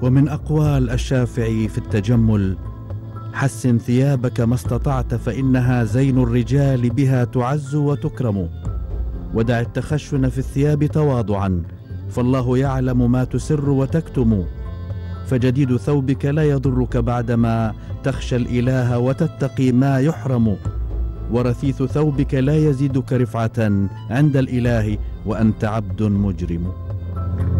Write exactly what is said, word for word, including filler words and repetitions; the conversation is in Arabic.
ومن أقوال الشافعي في التجمل: حسن ثيابك ما استطعت فإنها زين الرجال بها تعز وتكرم، ودع التخشن في الثياب تواضعا فالله يعلم ما تسر وتكتم، فجديد ثوبك لا يضرك بعدما تخشى الإله وتتقي ما يحرم، ورثيث ثوبك لا يزيدك رفعة عند الإله وأنت عبد مجرم.